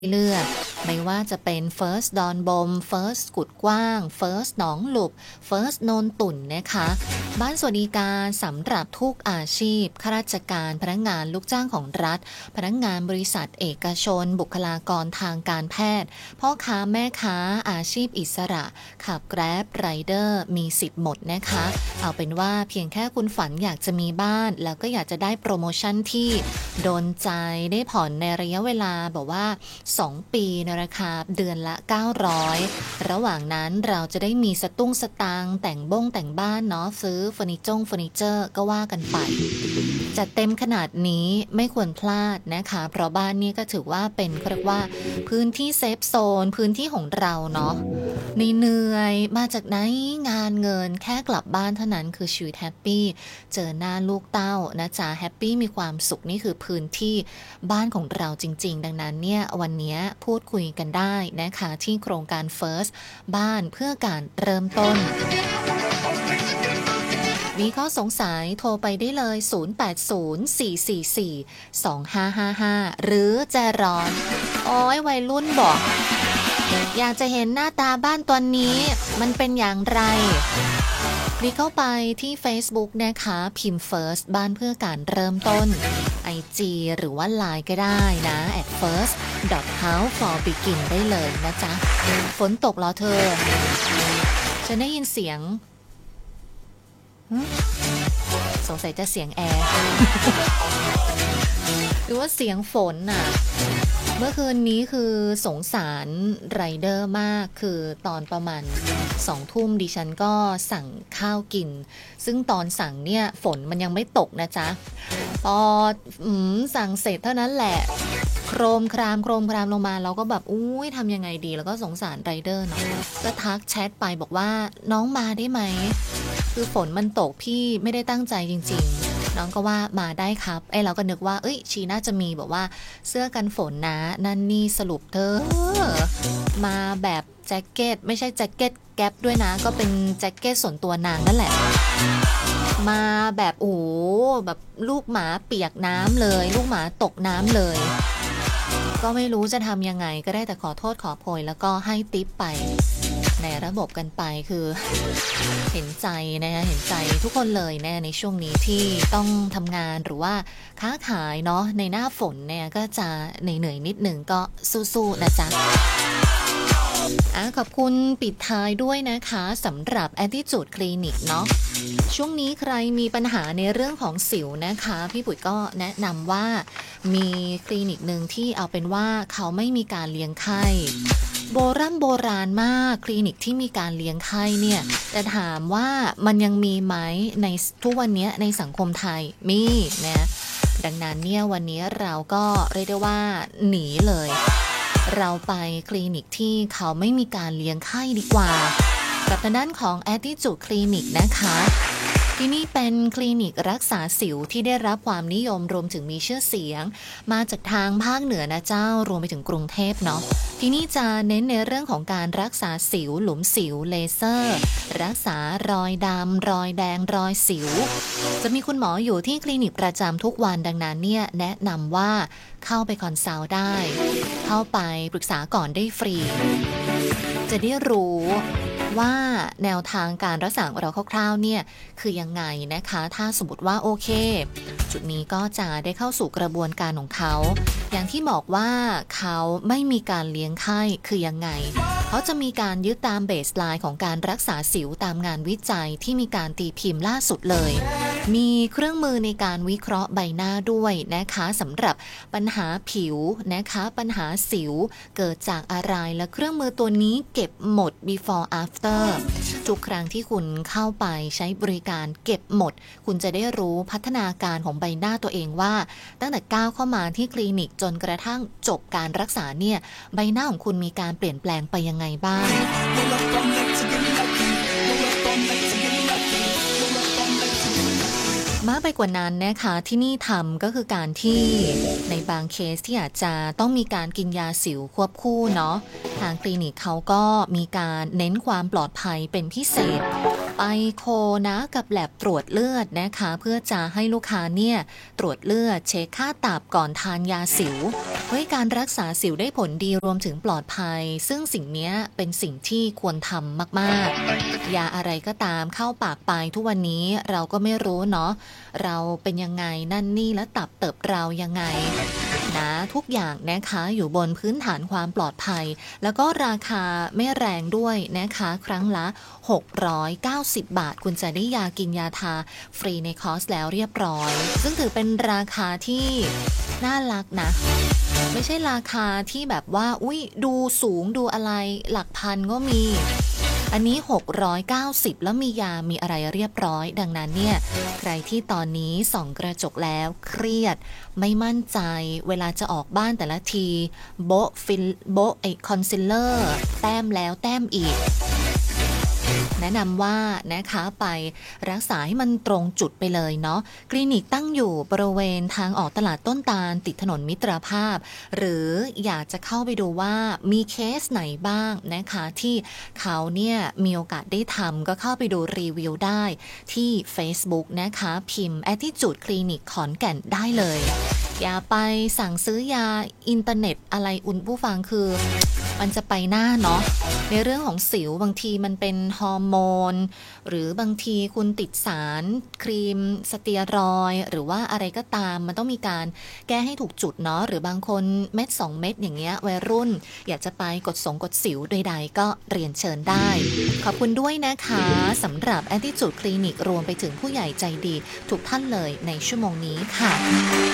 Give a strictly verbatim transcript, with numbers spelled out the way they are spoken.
เลือกไม่ว่าจะเป็น First ดอนบม First กุดกว้าง First หนองหลุบ First โนนตุ่นนะคะบ้านสวัสดิการสำหรับทุกอาชีพข้าราชการพนักงานลูกจ้างของรัฐพนักงานบริษัทเอกชนบุคลากรทางการแพทย์พ่อค้าแม่ค้าอาชีพอิสระขับแกร็บไรเดอร์มีสิทธิ์หมดนะคะเอาเป็นว่าเพียงแค่คุณฝันอยากจะมีบ้านแล้วก็อยากจะได้โปรโมชั่นที่โดนใจได้ผ่อนในระยะเวลาบอกว่าสองปีในราคาเดือนละเก้าร้อยระหว่างนั้นเราจะได้มีสตุ้งสตางค์แต่งบ้งแต่งบ้านเนาะซื้อเฟอร์นิเจอร์เฟอร์นิเจอร์ก็ว่ากันไปจัดเต็มขนาดนี้ไม่ควรพลาดนะคะเพราะบ้านนี้ก็ถือว่าเป็นเรียกว่าพื้นที่เซฟโซนพื้นที่ของเราเนาะเหนื่อยมาจากไหนงานเงินแค่กลับบ้านเท่านั้นคือชีวิตแฮปปี้เจอหน้าลูกเต้านะจ๊ะแฮปปี้มีความสุขนี่คือพื้นที่บ้านของเราจริงๆดังนั้นเนี่ยวันนี้พูดคุยกันได้นะคะที่โครงการ First บ้านเพื่อการเริ่มต้นมีข้อสงสัยโทรไปได้เลยศูนย์ แปด ศูนย์ สี่ สี่ สี่ สอง ห้า ห้า ห้าหรือแจร้อนโอ้ยวัยรุ่นบอกอยากจะเห็นหน้าตาบ้านตอนนี้มันเป็นอย่างไรคลิกเข้าไปที่ Facebook นะคะพิมพ์ First บ้านเพื่อการเริ่มต้น ไอ จี หรือว่า ไลน์ ก็ได้นะ at first dot house for begin ได้เลยนะจ๊ะฝนตกเหรอเธอฉันได้ยินเสียงสงสัยจะเสียงแอร์ หรือว่าเสียงฝนน่ะเมื่อคืนนี้คือสงสารไรเดอร์มากคือตอนประมาณสองทุ่มดิฉันก็สั่งข้าวกินซึ่งตอนสั่งเนี่ยฝนมันยังไม่ตกนะจ๊ะพออืมสั่งเสร็จเท่านั้นแหละโครมครามโครมครามลงมาเราก็แบบอุ้ยทำยังไงดีแล้วก็สงสารไรเดอร์เนาะก็ทักแชทไปบอกว่าน้องมาได้ไหมคือฝนมันตกพี่ไม่ได้ตั้งใจจริงๆน้องก็ว่ามาได้ครับไอ้เราก็นึกว่าเอ้ยชีน่าจะมีบอกว่าเสื้อกันฝนนะนั่นนี่สรุปเธอมาแบบแจ็คเก็ตไม่ใช่แจ็คเก็ตแก๊ปด้วยนะก็เป็นแจ็คเก็ตส่วนตัวนางนั่นแหละมาแบบโอ้แบบลูกหมาเปียกน้ำเลยลูกหมาตกน้ำเลยก็ไม่รู้จะทำยังไงก็ได้แต่ขอโทษขอโพยแล้วก็ให้ทิปไปในระบบกันไปคือเห็นใจนะคะเห็นใจทุกคนเลยแน่ในช่วงนี้ที่ต้องทำงานหรือว่าค้าขายเนาะในหน้าฝนเนี่ยก็จะเหนื่อยๆนิดหนึ่งก็สู้ๆนะจ๊ะอ่ะขอบคุณปิดท้ายด้วยนะคะสำหรับ Attitude Clinic เนาะช่วงนี้ใครมีปัญหาในเรื่องของสิวนะคะพี่ปุ๋ยก็แนะนำว่ามีคลินิกหนึ่งที่เอาเป็นว่าเขาไม่มีการเลี้ยงไข้โบราณโบราณมากคลินิกที่มีการเลี้ยงไข้เนี่ยแต่ถามว่ามันยังมีไหมในทุกวันนี้ในสังคมไทยมีนะดังนั้นเนี่ยวันนี้เราก็เรียกได้ว่าหนีเลยเราไปคลินิกที่เขาไม่มีการเลี้ยงไข้ดีกว่ากับทางด้านของ Attitude Clinic นะคะที่นี่เป็นคลินิกรักษาสิวที่ได้รับความนิยมรวมถึงมีชื่อเสียงมาจากทางภาคเหนือนะเจ้ารวมไปถึงกรุงเทพเนาะที่นี่จะเน้นในเรื่องของการรักษาสิวหลุมสิวเลเซอร์รักษารอยดำรอยแดงรอยสิวจะมีคุณหมออยู่ที่คลินิกประจำทุกวันดังนั้นเนี่ยแนะนำว่าเข้าไปคอนซัลท์ได้เข้าไปปรึกษาก่อนได้ฟรีจะได้รู้ว่าแนวทางการรักษาของเราคร่าวๆเนี่ยคือยังไงนะคะถ้าสมมติว่าโอเคจุดนี้ก็จะได้เข้าสู่กระบวนการของเขาอย่างที่บอกว่าเขาไม่มีการเลี้ยงไข้คือยังไงเขาจะมีการยึดตามเบสไลน์ของการรักษาสิวตามงานวิจัยที่มีการตีพิมพ์ล่าสุดเลยมีเครื่องมือในการวิเคราะห์ใบหน้าด้วยนะคะสำหรับปัญหาผิวนะคะปัญหาสิวเกิดจากอะไรและเครื่องมือตัวนี้เก็บหมด before after ทุกครั้งที่คุณเข้าไปใช้บริการเก็บหมดคุณจะได้รู้พัฒนาการของใบหน้าตัวเองว่าตั้งแต่ก้าวเข้ามาที่คลินิกจนกระทั่งจบการรักษาเนี่ยใบหน้าของคุณมีการเปลี่ยนแปลงไปยังไงบ้างมากไปกว่านั้นนะคะที่นี่ทำก็คือการที่ในบางเคสที่อาจจะต้องมีการกินยาสิวควบคู่เนาะทางคลินิกเขาก็มีการเน้นความปลอดภัยเป็นพิเศษไปโคนะกับแลบตรวจเลือดนะคะเพื่อจะให้ลูกค้าเนี่ยตรวจเลือดเช็คค่าตับก่อนทานยาสิวเพื่อการรักษาสิวได้ผลดีรวมถึงปลอดภัยซึ่งสิ่งนี้เป็นสิ่งที่ควรทำมากๆยาอะไรก็ตามเข้าปากไปทุกวันนี้เราก็ไม่รู้เนาะเราเป็นยังไงนั่นนี่และตับเติบเรายังไงนะทุกอย่างนะคะอยู่บนพื้นฐานความปลอดภัยแล้วก็ราคาไม่แรงด้วยนะคะครั้งละหกร้อยเก้าสิบบาทคุณจะได้ยากินยาทาฟรีในคอร์สแล้วเรียบร้อยซึ่งถือเป็นราคาที่น่ารักนะไม่ใช่ราคาที่แบบว่าอุ๊ยดูสูงดูอะไรหลักพันก็มีอันนี้หกร้อยเก้าสิบแล้วมียามีอะไรเรียบร้อยดังนั้นเนี่ยใครที่ตอนนี้ส่องกระจกแล้วเครียดไม่มั่นใจเวลาจะออกบ้านแต่ละทีโบะฟิลโบะไอคอนซีลเลอร์แต้มแล้วแต้มอีกแนะนำว่านะคะไปรักษาให้มันตรงจุดไปเลยเนาะคลินิกตั้งอยู่บริเวณทางออกตลาดต้นตาลติดถนนมิตรภาพหรืออยากจะเข้าไปดูว่ามีเคสไหนบ้างนะคะที่เขาเนี่ยมีโอกาสได้ทำก็เข้าไปดูรีวิวได้ที่ Facebook นะคะพิมพ์ Attitude Clinic ขอนแก่นได้เลยอย่าไปสั่งซื้อยาอินเทอร์เน็ตอะไรอุ่นผู้ฟังคือมันจะไปหน้าเนาะในเรื่องของสิวบางทีมันเป็นฮอร์โมนหรือบางทีคุณติดสารครีมสเตียรอยด์หรือว่าอะไรก็ตามมันต้องมีการแก้ให้ถูกจุดเนาะหรือบางคนเม็ดสองเม็ดอย่างเงี้ยวัยรุ่นอยากจะไปกดสงกดสิวใดๆก็เรียนเชิญได้ขอบคุณด้วยนะคะสำหรับ Attitude Clinic รวมไปถึงผู้ใหญ่ใจดีทุกท่านเลยในชั่วโมงนี้ค่ะ